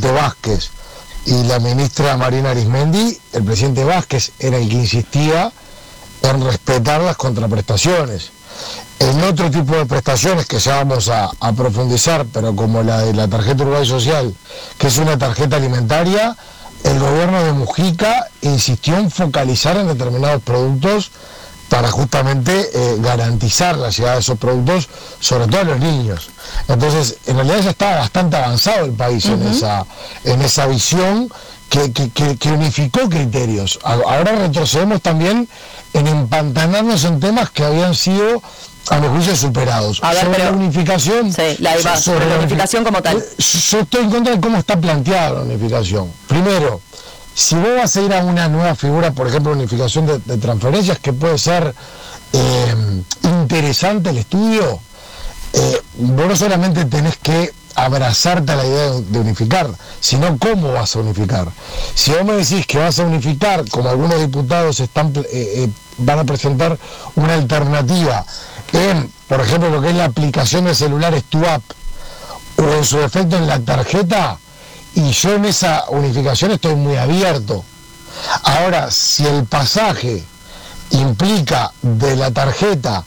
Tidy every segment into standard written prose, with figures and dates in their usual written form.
presidente Vázquez y la ministra Marina Arismendi, el presidente Vázquez era el que insistía en respetar las contraprestaciones. En otro tipo de prestaciones que ya vamos a profundizar, pero como la de la tarjeta Uruguay Social, que es una tarjeta alimentaria, el gobierno de Mujica insistió en focalizar en determinados productos para justamente garantizar la llegada de esos productos, sobre todo a los niños. Entonces, en realidad ya estaba bastante avanzado el país en esa visión que unificó criterios. Ahora retrocedemos también en empantanarnos en temas que habían sido, a mi juicio, superados. A ver, sobre la unificación. Sí, sobre la unificación como tal. Yo estoy en contra de cómo está planteada la unificación. Primero, si vos vas a ir a una nueva figura, por ejemplo, unificación de transferencias, que puede ser interesante el estudio, vos no solamente tenés que abrazarte a la idea de unificar, sino cómo vas a unificar. Si vos me decís que vas a unificar, como algunos diputados van a presentar una alternativa en, por ejemplo, lo que es la aplicación de celulares Tu App, o en su defecto en la tarjeta, y yo en esa unificación estoy muy abierto. Ahora, si el pasaje implica de la tarjeta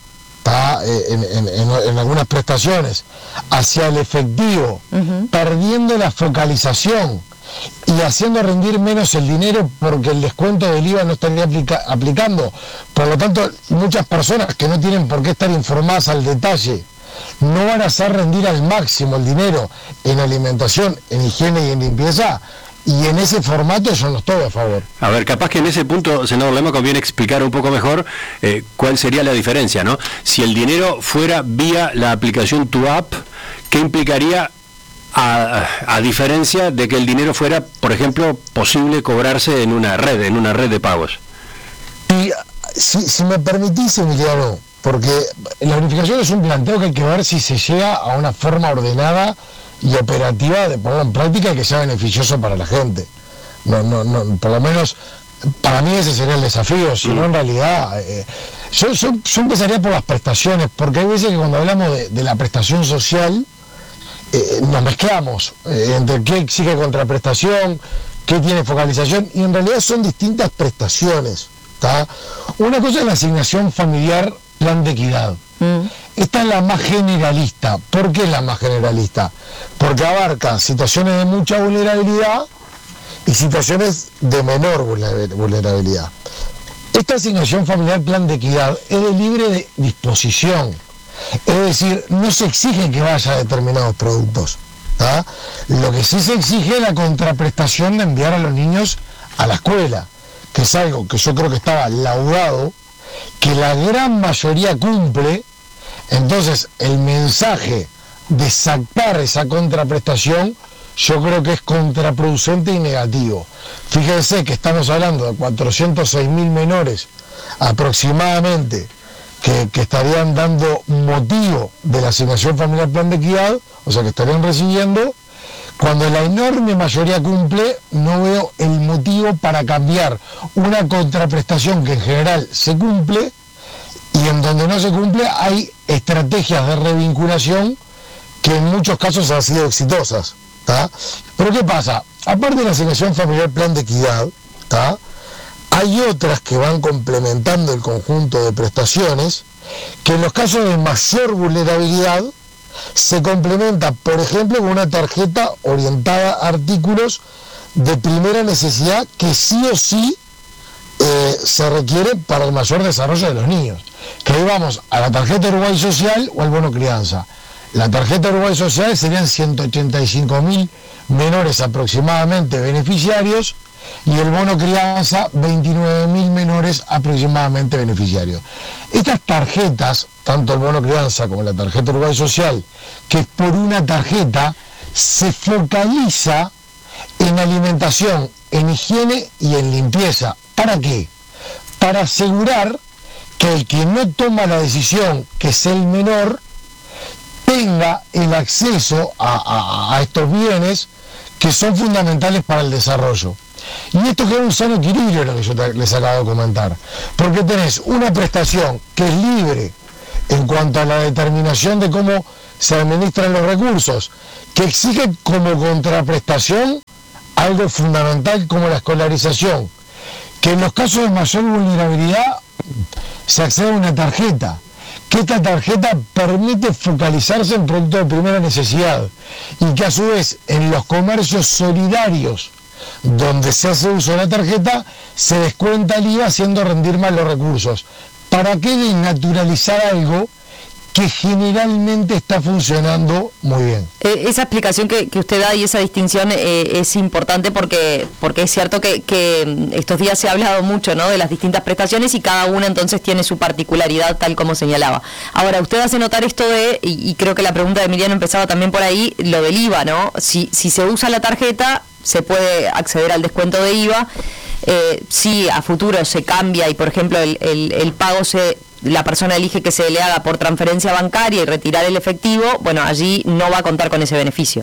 en algunas prestaciones hacia el efectivo, perdiendo la focalización y haciendo rendir menos el dinero porque el descuento del IVA no estaría aplicando, por lo tanto muchas personas que no tienen por qué estar informadas al detalle no van a hacer rendir al máximo el dinero en alimentación, en higiene y en limpieza, y en ese formato yo no estoy a favor. A ver, capaz que en ese punto, senador Lema, conviene explicar un poco mejor cuál sería la diferencia, ¿no? Si el dinero fuera vía la aplicación Tu App, ¿qué implicaría a diferencia de que el dinero fuera, por ejemplo, posible cobrarse en una red de pagos? Y si me permitís, Emiliano, porque la unificación es un planteo que hay que ver si se llega a una forma ordenada y operativa de ponerlo en práctica y que sea beneficioso para la gente. No, por lo menos para mí ese sería el desafío, si no en realidad yo empezaría por las prestaciones, porque hay veces que cuando hablamos de la prestación social nos mezclamos entre qué exige contraprestación, qué tiene focalización, y en realidad son distintas prestaciones, ¿tá? Una cosa es la asignación familiar plan de equidad. Esta es la más generalista. ¿Por qué es la más generalista? Porque abarca situaciones de mucha vulnerabilidad y situaciones de menor vulnerabilidad. Esta asignación familiar plan de equidad es de libre disposición. Es decir, no se exige que vaya a determinados productos, ¿tá? Lo que sí se exige es la contraprestación de enviar a los niños a la escuela, que es algo que yo creo que estaba laudado, que la gran mayoría cumple. Entonces el mensaje de sacar esa contraprestación yo creo que es contraproducente y negativo. Fíjense que estamos hablando de 406.000 menores aproximadamente que estarían dando motivo de la asignación familiar plan de equidad, o sea que estarían recibiendo. Cuando la enorme mayoría cumple, no veo el motivo para cambiar una contraprestación que en general se cumple, y en donde no se cumple hay estrategias de revinculación que en muchos casos han sido exitosas, ¿tá? Pero ¿qué pasa? Aparte de la asignación familiar plan de equidad, ¿tá?, hay otras que van complementando el conjunto de prestaciones, que en los casos de mayor vulnerabilidad se complementa, por ejemplo, con una tarjeta orientada a artículos de primera necesidad que sí o sí se requiere para el mayor desarrollo de los niños. Que ahí vamos a la tarjeta Uruguay Social o al bono crianza. La tarjeta Uruguay Social serían 185.000 menores aproximadamente beneficiarios, y el bono crianza 29.000 menores aproximadamente beneficiarios. Estas tarjetas, tanto el bono crianza como la tarjeta Uruguay Social, que es por una tarjeta, se focaliza en alimentación, en higiene y en limpieza. ¿Para qué? Para asegurar que el que no toma la decisión, que es el menor, tenga el acceso a estos bienes que son fundamentales para el desarrollo. Y esto queda un sano equilibrio, lo que yo les acabo de comentar, porque tenés una prestación que es libre en cuanto a la determinación de cómo se administran los recursos, que exigen como contraprestación algo fundamental como la escolarización, que en los casos de mayor vulnerabilidad se accede a una tarjeta, que esta tarjeta permite focalizarse en productos de primera necesidad y que a su vez en los comercios solidarios donde se hace uso de la tarjeta se descuenta el IVA haciendo rendir más los recursos. ¿Para qué desnaturalizar algo que generalmente está funcionando muy bien? Esa explicación que usted da y esa distinción es importante porque es cierto que estos días se ha hablado mucho, ¿no?, de las distintas prestaciones y cada una entonces tiene su particularidad tal como señalaba. Ahora, usted hace notar esto y creo que la pregunta de Emiliano empezaba también por ahí, lo del IVA, ¿no? Si se usa la tarjeta, se puede acceder al descuento de IVA. Si a futuro se cambia y, por ejemplo, el pago la persona elige que se le haga por transferencia bancaria y retirar el efectivo, bueno, allí no va a contar con ese beneficio.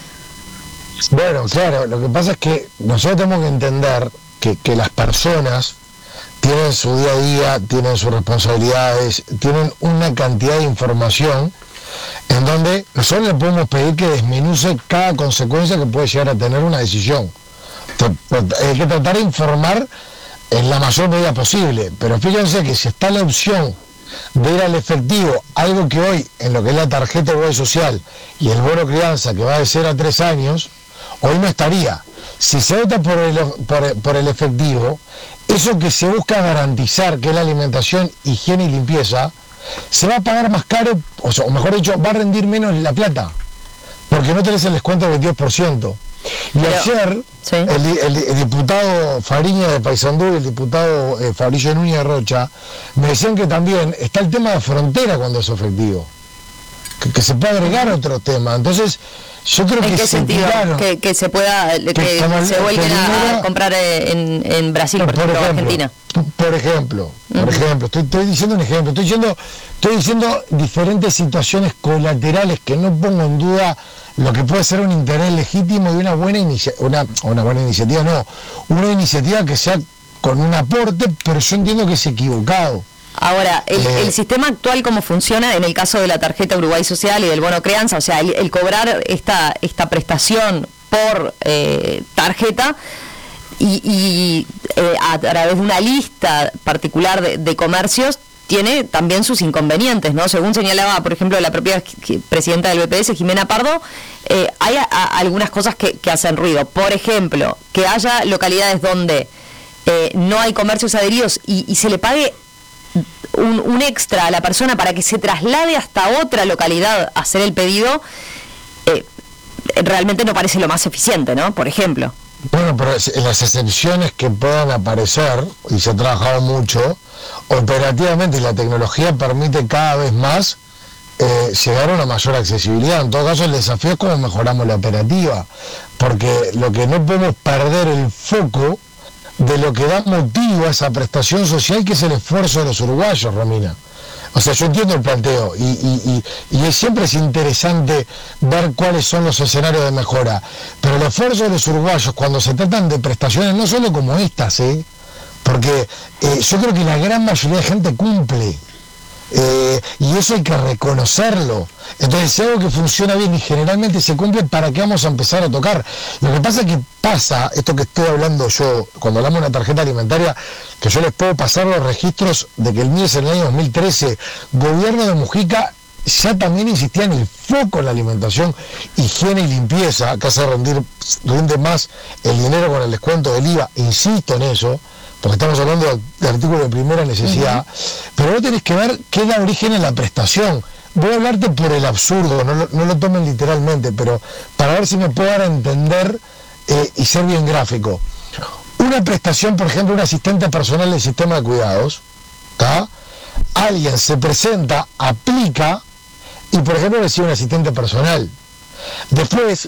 Bueno, claro, lo que pasa es que nosotros tenemos que entender que las personas tienen su día a día, tienen sus responsabilidades, tienen una cantidad de información en donde nosotros le podemos pedir que desmenuce cada consecuencia que puede llegar a tener una decisión. Hay que tratar de informar en la mayor medida posible, pero fíjense que si está la opción de ir al efectivo, algo que hoy en lo que es la tarjeta de Uruguay Social y el bono crianza que va de 0 a 3 años, hoy no estaría. Si se opta por el efectivo, eso que se busca garantizar, que es la alimentación, higiene y limpieza, se va a pagar más caro, o mejor dicho, va a rendir menos la plata, porque no tenés el descuento del 22%. Y pero, ayer, sí, el diputado Fariña de Paysandú y el diputado Fabricio Núñez de Rocha me decían que también está el tema de frontera cuando es efectivo, que se puede agregar otro tema. Entonces, yo creo que ¿en qué sentido? Que se pueda, que se vuelven a comprar en Brasil, por ejemplo, Argentina. Por ejemplo, estoy diciendo un ejemplo, estoy diciendo diferentes situaciones colaterales que no pongo en duda lo que puede ser un interés legítimo de una buena iniciativa, una iniciativa que sea con un aporte, pero yo entiendo que es equivocado. Ahora, el sistema actual, ¿cómo funciona en el caso de la tarjeta Uruguay Social y del bono crianza? O sea, el cobrar esta prestación por tarjeta y a través de una lista particular de comercios, tiene también sus inconvenientes, ¿no? Según señalaba, por ejemplo, la propia presidenta del BPS, Jimena Pardo, hay algunas cosas que hacen ruido. Por ejemplo, que haya localidades donde no hay comercios adheridos y se le pague un extra a la persona para que se traslade hasta otra localidad a hacer el pedido, realmente no parece lo más eficiente, ¿no? Por ejemplo. Bueno, pero en las excepciones que puedan aparecer, y se ha trabajado mucho, operativamente la tecnología permite cada vez más llegar a una mayor accesibilidad. En todo caso, el desafío es cómo mejoramos la operativa, porque lo que no podemos perder el foco de lo que da motivo a esa prestación social, que es el esfuerzo de los uruguayos, Romina. O sea, yo entiendo el planteo y siempre es interesante ver cuáles son los escenarios de mejora, pero el esfuerzo de los uruguayos cuando se tratan de prestaciones, no solo como estas, porque yo creo que la gran mayoría de gente cumple, y eso hay que reconocerlo. Entonces, si algo que funciona bien y generalmente se cumple, ¿para qué vamos a empezar a tocar? Lo que pasa es que esto que estoy hablando yo, cuando hablamos de una tarjeta alimentaria, que yo les puedo pasar los registros de que el MIES en el año 2013, gobierno de Mujica, ya también insistía en el foco en la alimentación, higiene y limpieza, que hace rinde más el dinero con el descuento del IVA, insisto en eso, porque estamos hablando de artículos de primera necesidad, pero vos tenés que ver qué da origen en la prestación. Voy a hablarte por el absurdo, no lo tomen literalmente, pero para ver si me puedo dar a entender y ser bien gráfico. Una prestación, por ejemplo, un asistente personal del sistema de cuidados, ¿tá? Alguien se presenta, aplica y, por ejemplo, recibe un asistente personal. Después,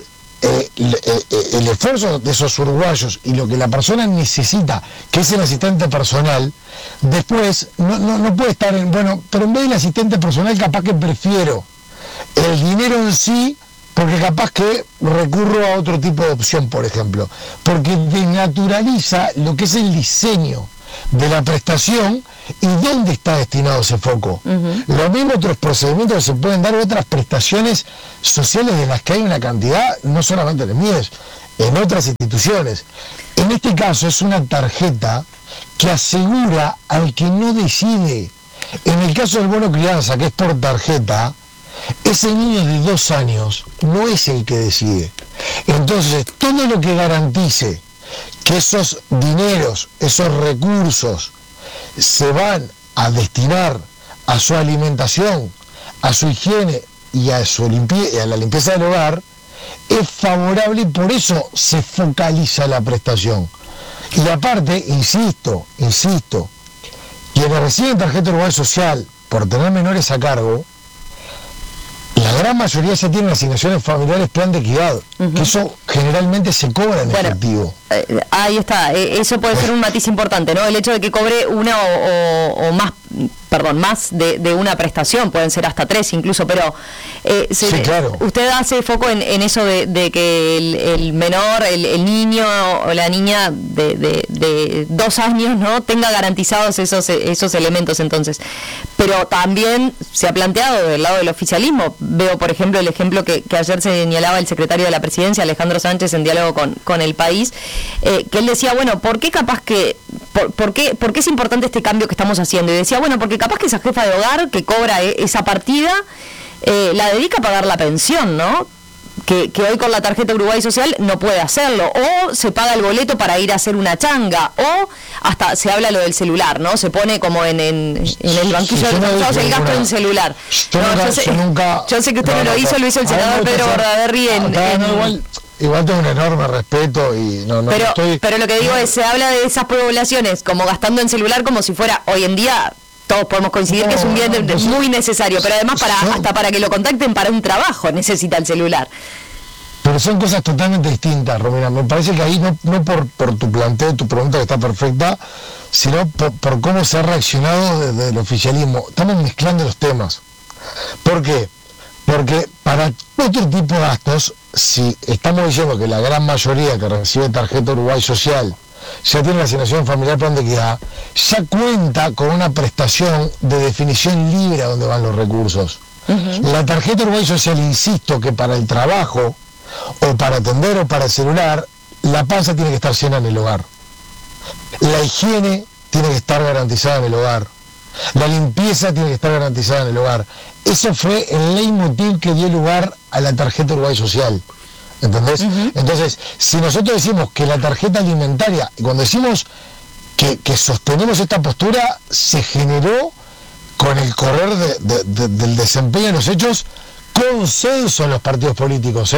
el esfuerzo de esos uruguayos y lo que la persona necesita, que es el asistente personal, después no puede estar pero en vez del asistente personal capaz que prefiero el dinero en sí, porque capaz que recurro a otro tipo de opción, por ejemplo, porque desnaturaliza lo que es el diseño, de la prestación y dónde está destinado ese foco. Lo mismo otros procedimientos que se pueden dar, otras prestaciones sociales de las que hay una cantidad, no solamente en el MIES, en otras instituciones. En este caso es una tarjeta que asegura al que no decide. En el caso del bono crianza, que es por tarjeta, ese niño de 2 años no es el que decide. Entonces, todo lo que garantice que esos dineros, esos recursos, se van a destinar a su alimentación, a su higiene y a la limpieza del hogar, es favorable y por eso se focaliza la prestación. Y aparte, insisto, quienes reciben tarjeta Uruguay Social por tener menores a cargo, la gran mayoría se tienen asignaciones familiares plan de equidad, que eso generalmente se cobra en efectivo. Ahí está, eso puede ser un matiz importante, ¿no? El hecho de que cobre una o más, más de una prestación, pueden ser hasta 3 incluso, pero sí, claro. Usted hace foco en eso de que el menor, el niño o la niña de 2 años, ¿no?, tenga garantizados esos elementos entonces. Pero también se ha planteado del lado del oficialismo, veo por ejemplo el ejemplo que ayer señalaba el secretario de la Presidencia, Alejandro Sánchez, en diálogo con El País, que él decía, bueno, ¿por qué es importante este cambio que estamos haciendo? Y decía, bueno, porque capaz que esa jefa de hogar que cobra esa partida la dedica a pagar la pensión, ¿no? Que hoy con la tarjeta Uruguay Social no puede hacerlo, o se paga el boleto para ir a hacer una changa, o hasta se habla lo del celular, ¿no? Se pone como en el banquillo de los el gasto en celular. Yo sé que usted no lo hizo, lo hizo el senador Pedro Bordaberry Igual tengo un enorme respeto y pero lo que digo es, se habla de esas poblaciones como gastando en celular como si fuera, hoy en día todos podemos coincidir que es un bien muy necesario, pero además hasta para que lo contacten para un trabajo necesita el celular. Pero son cosas totalmente distintas, Romina. Me parece que ahí no por tu planteo, tu pregunta que está perfecta, sino por cómo se ha reaccionado desde el oficialismo. Estamos mezclando los temas. ¿Por qué? Porque para otro tipo de gastos, si estamos diciendo que la gran mayoría que recibe tarjeta Uruguay Social ya tiene la asignación familiar plan de equidad, ya cuenta con una prestación de definición libre a donde van los recursos. La tarjeta Uruguay Social, insisto, que para el trabajo, o para atender o para el celular, la panza tiene que estar llena en el hogar. La higiene tiene que estar garantizada en el hogar. La limpieza tiene que estar garantizada en el hogar. Eso fue el leitmotiv que dio lugar a la tarjeta Uruguay Social. ¿Entendés? Entonces, si nosotros decimos que la tarjeta alimentaria, y cuando decimos que sostenemos esta postura, se generó con el correr del desempeño de los hechos, consenso en los partidos políticos,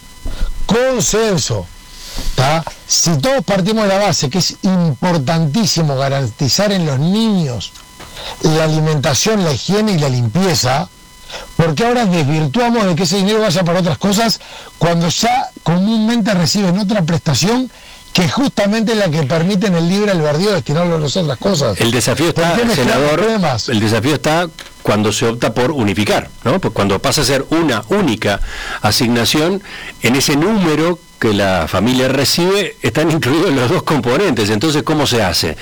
consenso. ¿Tá? Si todos partimos de la base que es importantísimo garantizar en los niños la alimentación, la higiene y la limpieza, porque ahora desvirtuamos de que ese dinero vaya para otras cosas cuando ya comúnmente reciben otra prestación que justamente es la que permite en el libre albedrío destinarlo a las otras cosas. El desafío está, senador, el desafío está cuando se opta por unificar, ¿no? Pues cuando pasa a ser una única asignación, en ese número que la familia recibe están incluidos los 2 componentes. Entonces, ¿cómo se hace?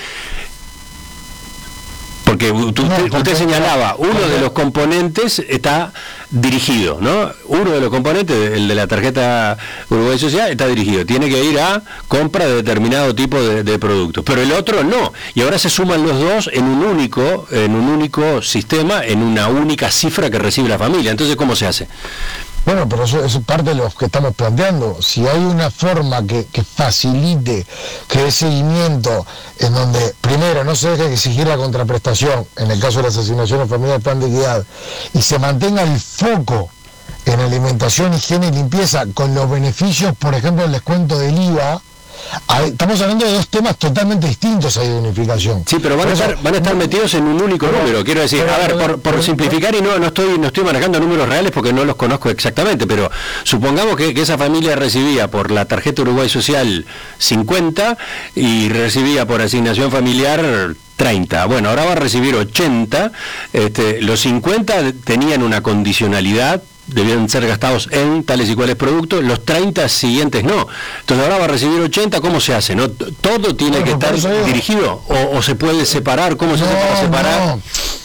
Porque usted señalaba, uno de los componentes está dirigido, ¿no? Uno de los componentes, el de la tarjeta Uruguay Social, está dirigido. Tiene que ir a compra de determinado tipo de productos. Pero el otro no. Y ahora se suman los 2 en un único sistema, en una única cifra que recibe la familia. Entonces, ¿cómo se hace? Bueno, pero eso es parte de lo que estamos planteando. Si hay una forma que facilite que el seguimiento, en donde primero no se deje de exigir la contraprestación, en el caso de las asignaciones familiares plan de equidad, y se mantenga el foco en alimentación, higiene y limpieza, con los beneficios, por ejemplo, el descuento del IVA, estamos hablando de 2 temas totalmente distintos ahí de unificación. Sí, pero van a estar metidos en un único número. Quiero decir, por simplificar, y no estoy manejando números reales porque no los conozco exactamente, pero supongamos que esa familia recibía por la tarjeta Uruguay Social 50 y recibía por asignación familiar 30. Bueno, ahora va a recibir 80. Los 50 tenían una condicionalidad debían ser gastados en tales y cuales productos, los 30 siguientes no. Entonces ahora va a recibir 80, ¿cómo se hace? ¿No? ¿Todo tiene que estar dirigido? ¿O se puede separar? ¿Cómo se puede separar? No.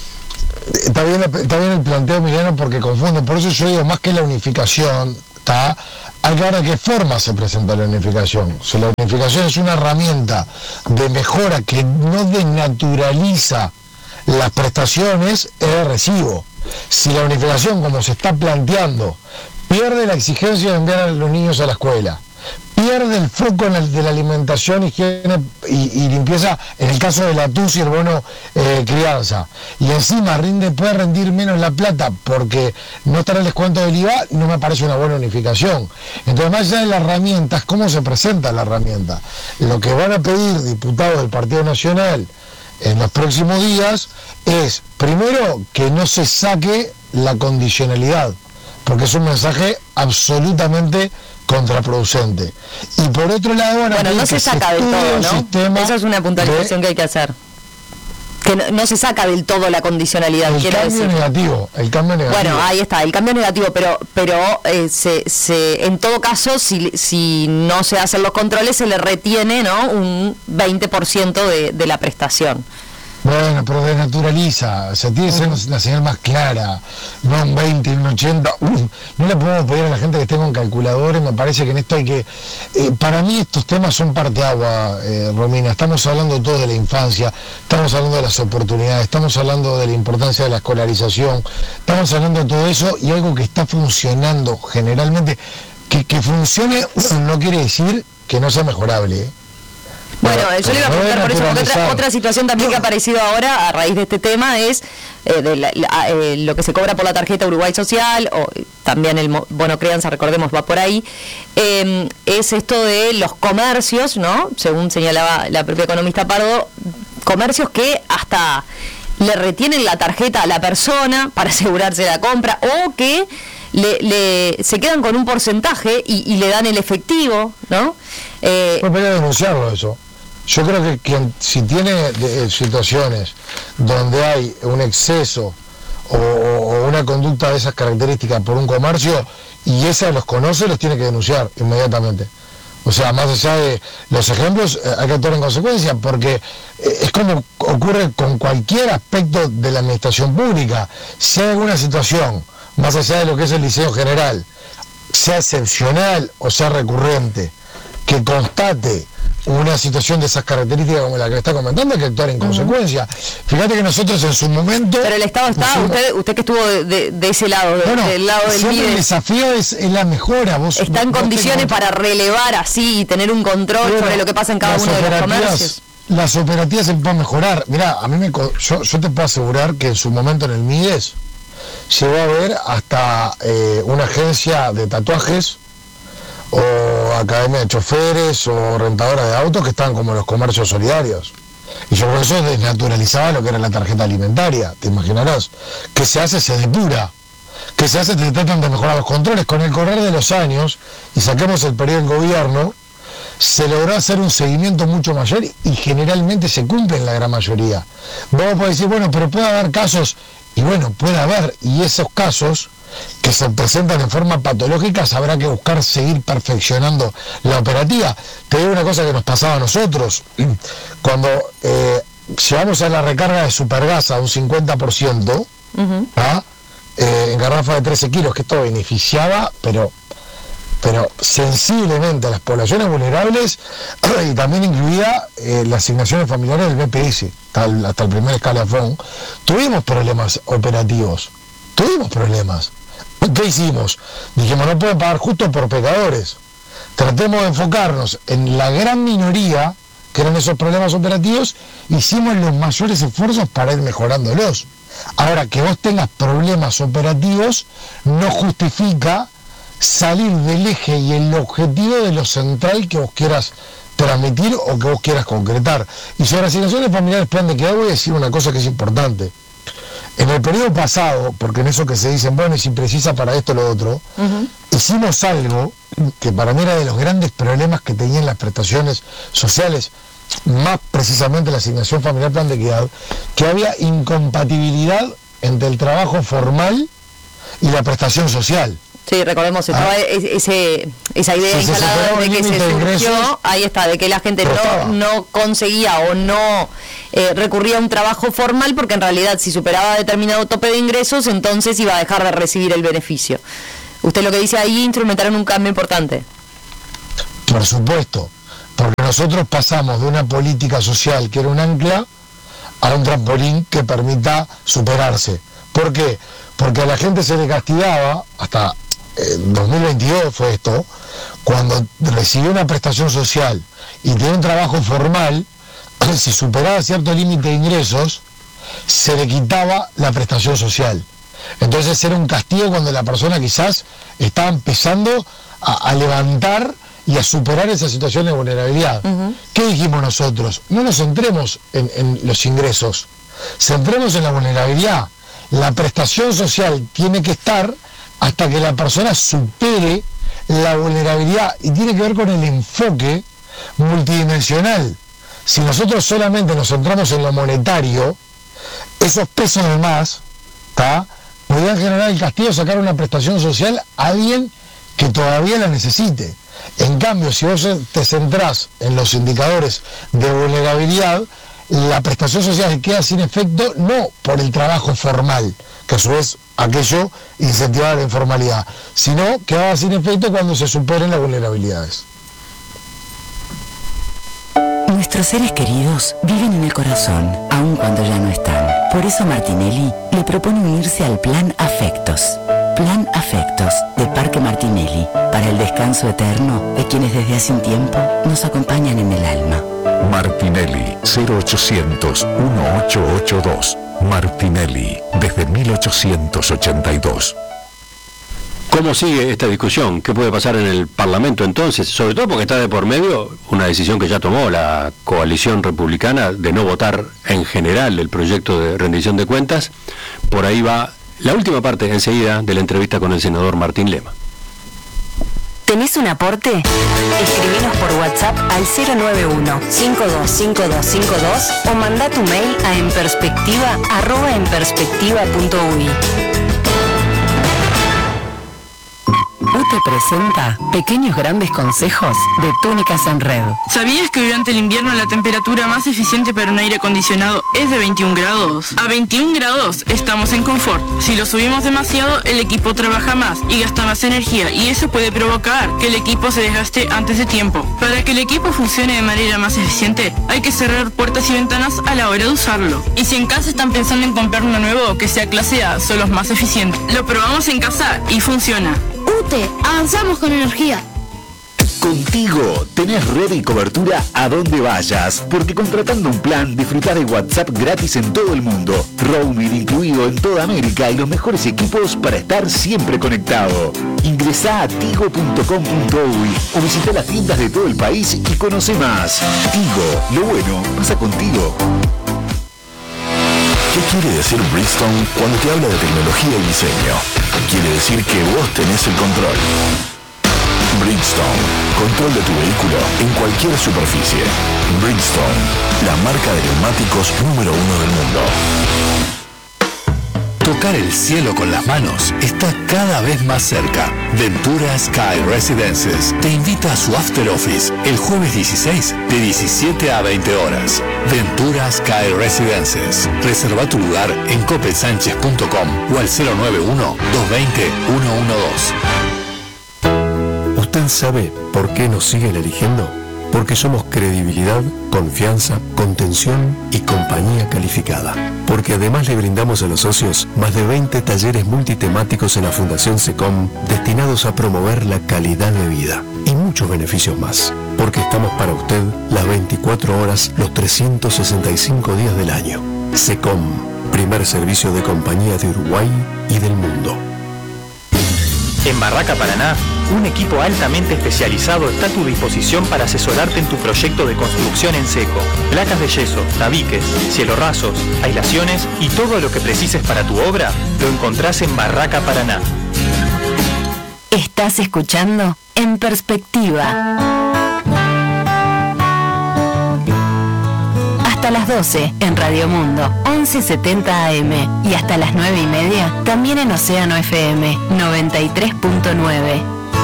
Está bien el planteo, Emiliano, porque confunde. Por eso yo digo, más que la unificación, hay que ver de qué forma se presenta la unificación. Si la unificación es una herramienta de mejora que no desnaturaliza las prestaciones, es de recibo. Si la unificación, como se está planteando, pierde la exigencia de enviar a los niños a la escuela, pierde el foco de la alimentación, higiene y limpieza, en el caso de la TUS y el bono crianza, y encima puede rendir menos la plata porque no estará el descuento del IVA, no me parece una buena unificación. Entonces, más allá de las herramientas, ¿cómo se presenta la herramienta? Lo que van a pedir diputados del Partido Nacional en los próximos días es, primero, que no se saque la condicionalidad, porque es un mensaje absolutamente contraproducente. Y por otro lado, no se saca del todo, ¿no? Esa es una puntualización que hay que hacer. Que no se saca del todo la condicionalidad. El cambio negativo. Bueno, ahí está, el cambio negativo, pero en todo caso, si no se hacen los controles, se le retiene, ¿no?, un 20% de la prestación. Bueno, pero desnaturaliza, o sea, tiene que ser la señal más clara, no un 20, un 80, no le podemos pedir a la gente que esté con calculadores, me parece que en esto hay que... para mí estos temas son parteagua, Romina, estamos hablando todo de la infancia, estamos hablando de las oportunidades, estamos hablando de la importancia de la escolarización, estamos hablando de todo eso y algo que está funcionando generalmente, que funcione no quiere decir que no sea mejorable, ¿eh? Bueno, yo le iba a preguntar por eso, porque otra situación también que ha aparecido ahora a raíz de este tema es lo que se cobra por la tarjeta Uruguay Social, o también el bono crianza, recordemos, va por ahí, es esto de los comercios, ¿no? Según señalaba la propia economista Pardo, comercios que hasta le retienen la tarjeta a la persona para asegurarse la compra, o que se quedan con un porcentaje y le dan el efectivo, ¿no? No podría denunciarlo eso. Yo creo que si tiene situaciones donde hay un exceso o una conducta de esas características por un comercio y esa los conoce, los tiene que denunciar inmediatamente. O sea, más allá de los ejemplos, hay que actuar en consecuencia, porque es como ocurre con cualquier aspecto de la administración pública. Si hay alguna situación, más allá de lo que es el liceo general, sea excepcional o sea recurrente, que constate una situación de esas características como la que está comentando, hay que actuar en consecuencia. Fíjate que nosotros en su momento... Pero el Estado está, usted que estuvo de ese lado, del lado del MIDES, el desafío es la mejora. ¿Está en condiciones para relevar así y tener un control sobre lo que pasa en cada uno de los comercios? Las operativas se pueden mejorar. Mirá, yo te puedo asegurar que en su momento en el MIDES llegó a haber hasta una agencia de tatuajes o academia de choferes o rentadoras de autos que estaban como los comercios solidarios. Y yo por eso desnaturalizaba lo que era la tarjeta alimentaria, te imaginarás. ¿Qué se hace? Se depura. ¿Qué se hace? Te tratan de mejorar los controles. Con el correr de los años, y saquemos el periodo del gobierno, se logró hacer un seguimiento mucho mayor y generalmente se cumple en la gran mayoría. Vos podés decir, bueno, pero puede haber casos, y bueno, puede haber, y esos casos que se presentan en forma patológica, habrá que buscar seguir perfeccionando la operativa. Te digo una cosa que nos pasaba a nosotros, cuando llevamos a la recarga de Supergas a un 50%, en garrafa de 13 kilos, que esto beneficiaba, pero sensiblemente a las poblaciones vulnerables, y también incluía las asignaciones familiares del BPS, hasta el primer escalafón. Tuvimos problemas operativos, ¿Qué hicimos? Dijimos, no pueden pagar justo por pecadores. Tratemos de enfocarnos en la gran minoría, que eran esos problemas operativos, hicimos los mayores esfuerzos para ir mejorándolos. Ahora, que vos tengas problemas operativos no justifica salir del eje y el objetivo de lo central que vos quieras transmitir o que vos quieras concretar. Y sobre asignaciones familiares plan de quedado voy a decir una cosa que es importante. En el periodo pasado, porque en eso que se dicen, bueno, y si precisa para esto o lo otro, hicimos algo que para mí era de los grandes problemas que tenían las prestaciones sociales, más precisamente la asignación familiar plan de equidad, que había incompatibilidad entre el trabajo formal y la prestación social. Sí, recordemos toda esa idea instalada de que se surgió, ahí está, de que la gente no conseguía o no recurría a un trabajo formal, porque en realidad si superaba determinado tope de ingresos, entonces iba a dejar de recibir el beneficio. Usted lo que dice ahí, instrumentaron un cambio importante. Por supuesto, porque nosotros pasamos de una política social que era un ancla a un trampolín que permita superarse. ¿Por qué? Porque a la gente se le castigaba, hasta 2022 fue esto, cuando recibió una prestación social y tenía un trabajo formal, si superaba cierto límite de ingresos, se le quitaba la prestación social. Entonces era un castigo cuando la persona quizás estaba empezando a levantar y a superar esa situación de vulnerabilidad. ¿Qué dijimos nosotros? No nos centremos en los ingresos, centremos en la vulnerabilidad. La prestación social tiene que estar hasta que la persona supere la vulnerabilidad, y tiene que ver con el enfoque multidimensional. Si nosotros solamente nos centramos en lo monetario, esos pesos de más, podrían generar el castigo de sacar una prestación social a alguien que todavía la necesite. En cambio, si vos te centrás en los indicadores de vulnerabilidad, la prestación social queda sin efecto no por el trabajo formal, que a su vez aquello incentivaba la informalidad, sino quedaba sin efecto cuando se superen las vulnerabilidades. Nuestros seres queridos viven en el corazón, aun cuando ya no están. Por eso Martinelli le propone unirse al Plan Afectos. Plan Afectos de Parque Martinelli, para el descanso eterno de quienes desde hace un tiempo nos acompañan en el alma. Martinelli, 0800-1882. Martinelli, desde 1882. ¿Cómo sigue esta discusión? ¿Qué puede pasar en el Parlamento entonces? Sobre todo porque está de por medio una decisión que ya tomó la coalición republicana de no votar en general el proyecto de rendición de cuentas. Por ahí va la última parte enseguida de la entrevista con el senador Martín Lema. ¿Tenés un aporte? Escribinos por WhatsApp al 091-525252 o mandá tu mail a enperspectiva@enperspectiva.uy. UTE presenta Pequeños Grandes Consejos de Túnicas en Red. ¿Sabías que durante el invierno la temperatura más eficiente para un aire acondicionado es de 21 grados? A 21 grados estamos en confort. Si lo subimos demasiado, el equipo trabaja más y gasta más energía, y eso puede provocar que el equipo se desgaste antes de tiempo. Para que el equipo funcione de manera más eficiente, hay que cerrar puertas y ventanas a la hora de usarlo. Y si en casa están pensando en comprar uno nuevo que sea clase A, son los más eficientes. Lo probamos en casa y funciona. UTE, avanzamos con energía. Contigo tenés red y cobertura a donde vayas, porque contratando un plan disfrutás de WhatsApp gratis en todo el mundo, roaming incluido en toda América y los mejores equipos para estar siempre conectado. Ingresá a tigo.com.uy o visita las tiendas de todo el país y conoce más. Tigo, lo bueno pasa contigo. ¿Qué quiere decir Bridgestone cuando te habla de tecnología y diseño? Quiere decir que vos tenés el control. Bridgestone, control de tu vehículo en cualquier superficie. Bridgestone, la marca de neumáticos número 1 del mundo. Tocar el cielo con las manos está cada vez más cerca. Ventura Sky Residences te invita a su After Office el jueves 16 de 17 a 20 horas. Ventura Sky Residences. Reserva tu lugar en copelsánchez.com o al 091-220-112. ¿Usted sabe por qué nos siguen eligiendo? Porque somos credibilidad, confianza, contención y compañía calificada. Porque además le brindamos a los socios más de 20 talleres multitemáticos en la Fundación SECOM destinados a promover la calidad de vida y muchos beneficios más. Porque estamos para usted las 24 horas, los 365 días del año. SECOM, primer servicio de compañía de Uruguay y del mundo. En Barraca Paraná, un equipo altamente especializado está a tu disposición para asesorarte en tu proyecto de construcción en seco. Placas de yeso, tabiques, cielorrasos, aislaciones y todo lo que precises para tu obra lo encontrás en Barraca Paraná. Estás escuchando En Perspectiva. hasta las 12 en Radio Mundo, 1170 AM y hasta las 9:30 también en Océano FM 93.9.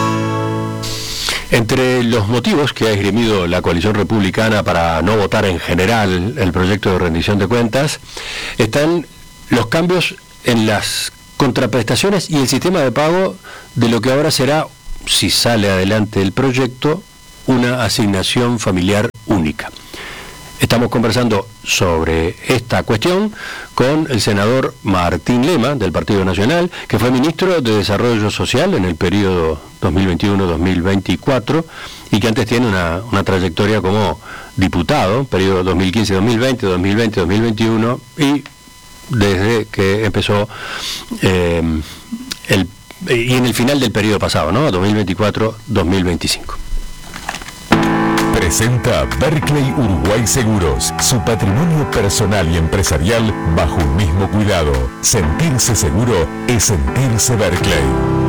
Entre los motivos que ha esgrimido la coalición republicana para no votar en general el proyecto de rendición de cuentas están los cambios en las contraprestaciones y el sistema de pago de lo que ahora será, si sale adelante el proyecto, una asignación familiar única. Estamos conversando sobre esta cuestión con el senador Martín Lema, del Partido Nacional, que fue ministro de Desarrollo Social en el periodo 2021-2024 y que antes tiene una trayectoria como diputado, periodo 2015-2020, 2020-2021, y desde que empezó y en el final del periodo pasado, ¿no? 2024-2025. Presenta Berkeley Uruguay Seguros, su patrimonio personal y empresarial bajo un mismo cuidado. Sentirse seguro es sentirse Berkeley.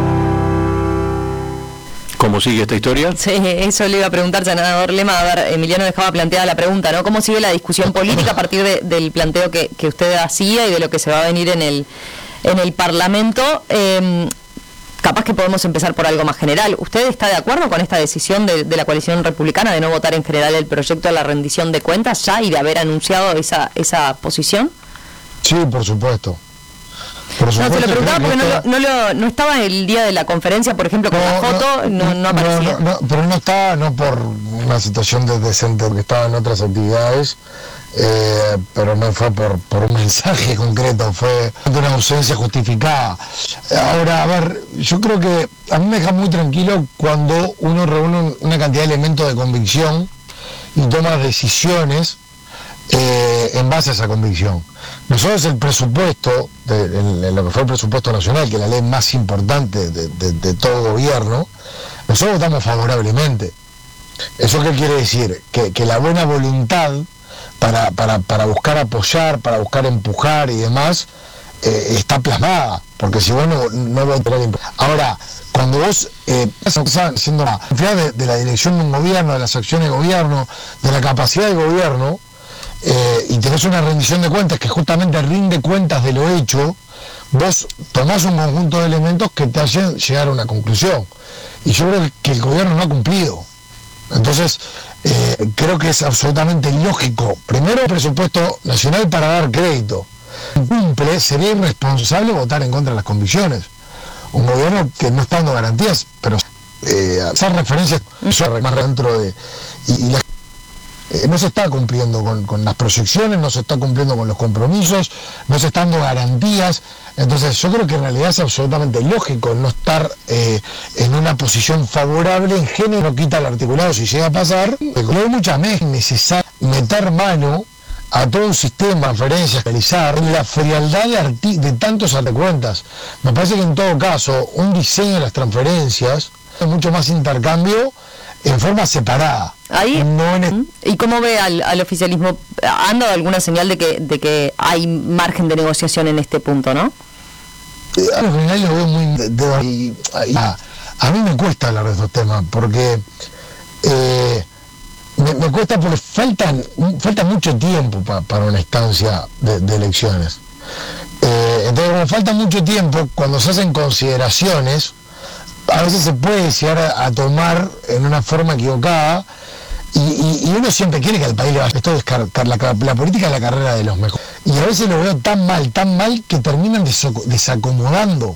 ¿Cómo sigue esta historia? Sí, eso le iba a preguntar, senador Lema. A ver, Emiliano dejaba planteada la pregunta, ¿no? ¿Cómo sigue la discusión política a partir del planteo que usted hacía y de lo que se va a venir en el Parlamento? Capaz que podemos empezar por algo más general. ¿Usted está de acuerdo con esta decisión de la coalición republicana de no votar en general el proyecto de la rendición de cuentas ya y de haber anunciado esa posición? Sí, por supuesto. No, se lo preguntaba porque no estaba el día de la conferencia, por ejemplo, con la foto, no aparecía. Pero no estaba, no por una situación de descente, porque estaba en otras actividades, pero no fue por un mensaje concreto, fue una ausencia justificada. Ahora, a ver, yo creo que a mí me deja muy tranquilo cuando uno reúne una cantidad de elementos de convicción y toma decisiones en base a esa convicción. Nosotros el presupuesto, lo que fue el presupuesto nacional, que es la ley más importante de todo gobierno, nosotros votamos favorablemente. ¿Eso qué quiere decir? Que la buena voluntad para buscar apoyar, para buscar empujar y demás, está plasmada, porque si vos no lo tenés. Ahora, cuando vos estás haciendo la confianza de la dirección de un gobierno, de las acciones de gobierno, de la capacidad de gobierno, y tenés una rendición de cuentas que justamente rinde cuentas de lo hecho, vos tomás un conjunto de elementos que te hacen llegar a una conclusión. Y yo creo que el gobierno no ha cumplido. Entonces, creo que es absolutamente lógico. Primero, el presupuesto nacional para dar crédito. Cumple, sería irresponsable votar en contra de las convicciones. Un gobierno que no está dando garantías, pero hacer referencias más dentro de... no se está cumpliendo con las proyecciones, no se está cumpliendo con los compromisos, no se están dando garantías. Entonces yo creo que en realidad es absolutamente lógico no estar en una posición favorable. En género no quita el articulado si llega a pasar, pero hay muchas veces necesario meter mano a todo un sistema de referencias, realizar la frialdad de tantos cuentas. Me parece que en todo caso un diseño de las transferencias es mucho más intercambio en forma separada. Ahí, no ¿y cómo ve al oficialismo? ¿Han dado alguna señal de que hay margen de negociación en este punto, no? Al final lo veo muy... a mí me cuesta hablar de estos temas, porque me cuesta porque falta mucho tiempo para una instancia de elecciones. Entonces, como falta mucho tiempo, cuando se hacen consideraciones, a veces se puede llegar a tomar en una forma equivocada y uno siempre quiere que al país le vaya. Esto es la política es la carrera de los mejores. Y a veces lo veo tan mal que terminan desacomodando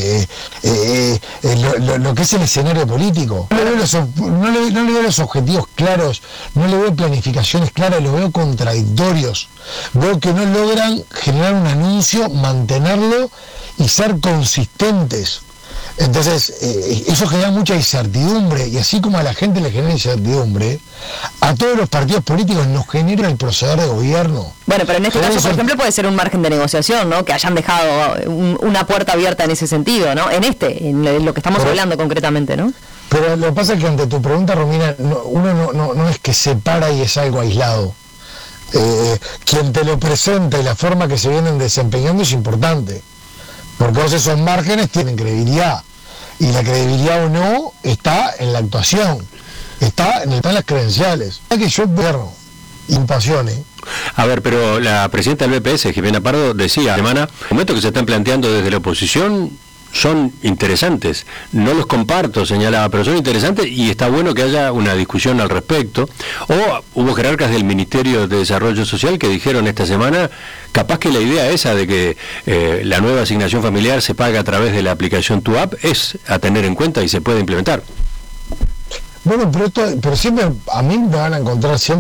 lo que es el escenario político. No le veo los objetivos claros, no le veo planificaciones claras, lo veo contradictorios. Veo que no logran generar un anuncio, mantenerlo y ser consistentes. Entonces, eso genera mucha incertidumbre, y así como a la gente le genera incertidumbre, a todos los partidos políticos nos genera el proceder de gobierno. Bueno, pero en este caso, por ejemplo, puede ser un margen de negociación, ¿no? Que hayan dejado una puerta abierta en ese sentido, ¿no? En lo que estamos hablando concretamente, ¿no? Pero lo que pasa es que ante tu pregunta, Romina, uno no es que se para y es algo aislado. Quien te lo presenta y la forma que se vienen desempeñando es importante. Porque todos esos márgenes tienen credibilidad. Y la credibilidad o no está en la actuación. Está en las credenciales. Es que yo impasione. A ver, pero la presidenta del BPS, Jimena Pardo, decía, semana, los momentos que se están planteando desde la oposición son interesantes. No los comparto, señalaba, pero son interesantes y está bueno que haya una discusión al respecto. O hubo jerarcas del Ministerio de Desarrollo Social que dijeron esta semana, capaz que la idea esa de que la nueva asignación familiar se paga a través de la aplicación Tu App es a tener en cuenta y se puede implementar. Bueno, pero siempre, a mí me van a encontrar siempre